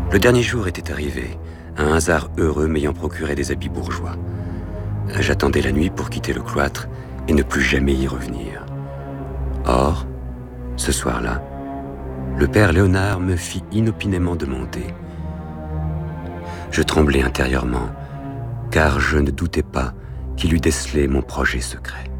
Le dernier jour était arrivé, un hasard heureux m'ayant procuré des habits bourgeois. J'attendais la nuit pour quitter le cloître et ne plus jamais y revenir. Or, ce soir-là, le père Léonard me fit inopinément demander. Je tremblais intérieurement, car je ne doutais pas qu'il eût décelé mon projet secret.